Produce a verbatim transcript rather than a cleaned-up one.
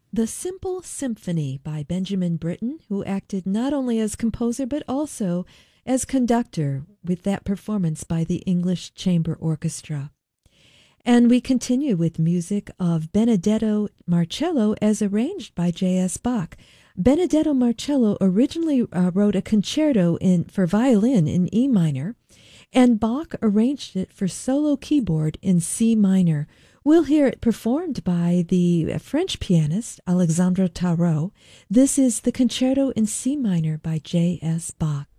The Simple Symphony by Benjamin Britten, who acted not only as composer but also as conductor with that performance by the English Chamber Orchestra. And we continue with music of Benedetto Marcello as arranged by J S. Bach. Benedetto Marcello originally uh, wrote a concerto in, for violin in E minor, and Bach arranged it for solo keyboard in C minor. We'll hear it performed by the French pianist Alexandre Tarot. This is the Concerto in C minor by J S. Bach.